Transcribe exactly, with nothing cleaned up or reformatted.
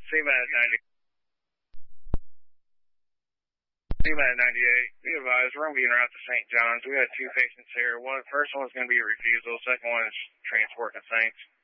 C-Bad ninety. C-Bad ninety-eight. Be advised, we're going to be en route to Saint John's. We got two patients here. One, first one's going to be a refusal. Second one is transporting to Saints.